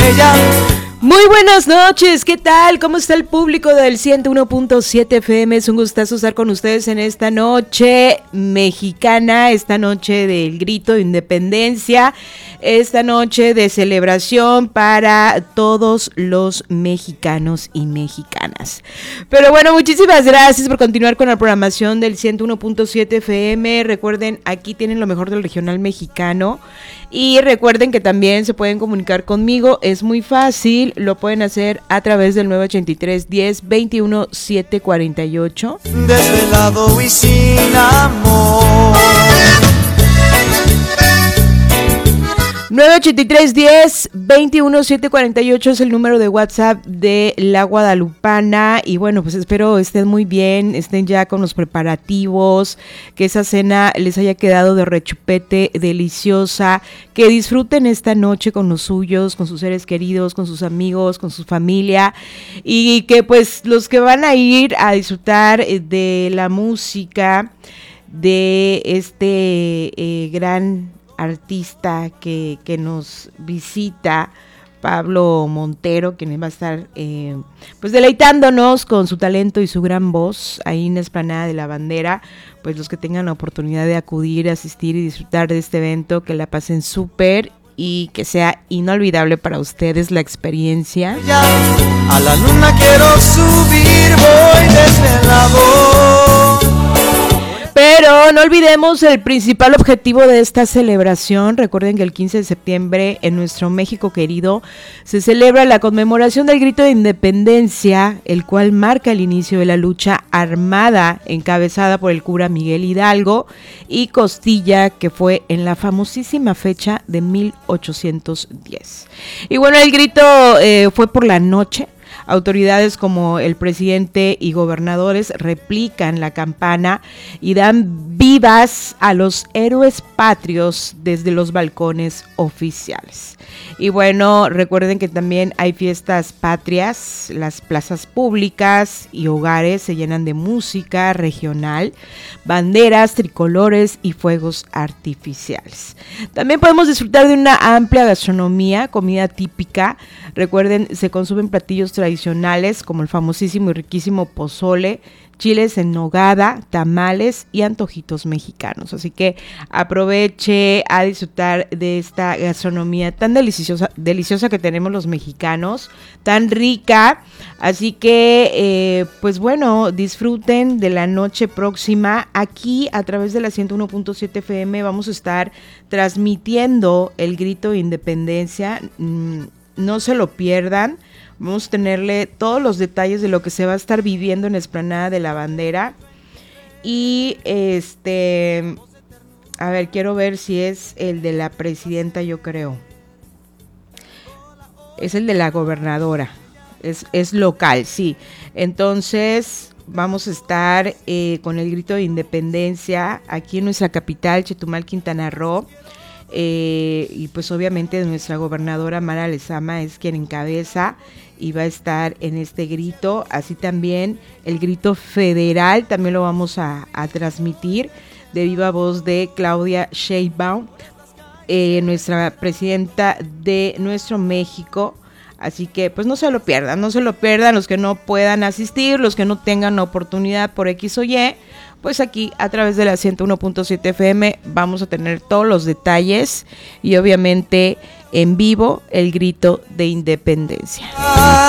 ella. Muy buenas noches, ¿qué tal? ¿Cómo está el público del 101.7 FM? Es un gustazo estar con ustedes en esta noche mexicana, esta noche del grito de independencia, esta noche de celebración para todos los mexicanos y mexicanas. Pero bueno, muchísimas gracias por continuar con la programación del 101.7 FM. Recuerden, aquí tienen lo mejor del regional mexicano. Y recuerden que también se pueden comunicar conmigo, es muy fácil, lo pueden hacer a través del 983 10 21 748. Desvelado y sin amor. 983 10 21 748 es el número de WhatsApp de La Guadalupana. Y bueno, pues espero estén muy bien, estén ya con los preparativos, que esa cena les haya quedado de rechupete, deliciosa, que disfruten esta noche con los suyos, con sus seres queridos, con sus amigos, con su familia, y que pues los que van a ir a disfrutar de la música de este gran artista que nos visita, Pablo Montero, quien va a estar pues deleitándonos con su talento y su gran voz ahí en la Explanada de la Bandera. Pues los que tengan la oportunidad de acudir, asistir y disfrutar de este evento, que la pasen súper y que sea inolvidable para ustedes la experiencia. Ya, a la luna quiero subir, voy desvelado. Pero no olvidemos el principal objetivo de esta celebración. Recuerden que el 15 de septiembre en nuestro México querido se celebra la conmemoración del grito de independencia, el cual marca el inicio de la lucha armada encabezada por el cura Miguel Hidalgo y Costilla, que fue en la famosísima fecha de 1810. Y bueno, el grito fue por la noche. Autoridades como el presidente y gobernadores replican la campana y dan vivas a los héroes patrios desde los balcones oficiales. Y bueno, recuerden que también hay fiestas patrias, las plazas públicas y hogares se llenan de música regional, banderas, tricolores y fuegos artificiales. También podemos disfrutar de una amplia gastronomía, comida típica. Recuerden, se consumen platillos tradicionales como el famosísimo y riquísimo pozole, chiles en nogada, tamales y antojitos mexicanos. Así que aproveche a disfrutar de esta gastronomía tan deliciosa que tenemos los mexicanos, tan rica. Así que, pues bueno, disfruten de la noche próxima. Aquí a través de la 101.7 FM vamos a estar transmitiendo el grito de independencia. No se lo pierdan. Vamos a tenerle todos los detalles de lo que se va a estar viviendo en la Explanada de la Bandera. Y a ver, quiero ver si es el de la presidenta, yo creo. Es el de la gobernadora. Es local, sí. Entonces vamos a estar con el grito de independencia aquí en nuestra capital, Chetumal, Quintana Roo. Y pues obviamente nuestra gobernadora Mara Lezama es quien encabeza y va a estar en este grito. Así también el grito federal también lo vamos a transmitir de viva voz de Claudia Sheinbaum, nuestra presidenta de nuestro México. Así que pues no se lo pierdan los que no puedan asistir, los que no tengan oportunidad por X o Y. Pues aquí a través de la 101.7 FM vamos a tener todos los detalles y obviamente en vivo el grito de independencia.